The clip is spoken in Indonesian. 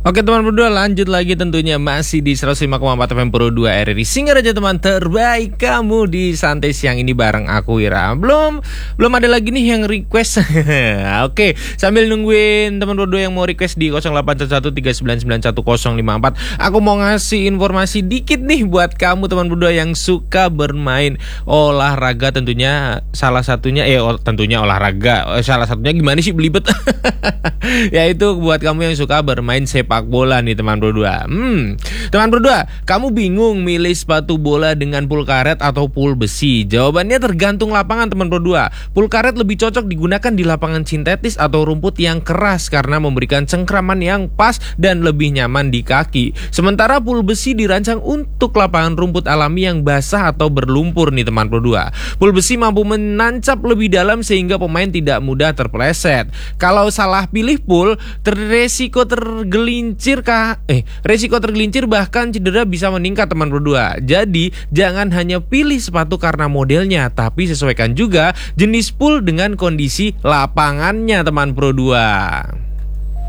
Oke teman berdua, lanjut lagi tentunya masih di 105,4 FM Pro 2 RRI Singaraja, teman terbaik kamu di santai siang ini bareng aku Ira. Belum ada lagi nih yang request. Oke, sambil nungguin teman berdua yang mau request di 0813991054, aku mau ngasih informasi dikit nih buat kamu teman berdua yang suka bermain olahraga, tentunya salah satunya tentunya olahraga. Salah satunya gimana sih belibet? Yaitu buat kamu yang suka bermain sepak bola nih teman berdua. Teman berdua, kamu bingung milih sepatu bola dengan pul karet atau pul besi? Jawabannya tergantung lapangan teman berdua. Pul karet lebih cocok digunakan di lapangan sintetis atau rumput yang keras karena memberikan cengkraman yang pas dan lebih nyaman di kaki. Sementara pul besi dirancang untuk lapangan rumput alami yang basah atau berlumpur nih teman berdua. Pul besi mampu menancap lebih dalam sehingga pemain tidak mudah terpeleset. Kalau salah pilih pul, resiko tergelincir bahkan cedera bisa meningkat teman berdua. Jadi jangan hanya pilih sepatu karena modelnya, tapi sesuaikan juga jenis pul dengan kondisi lapangannya teman Pro 2.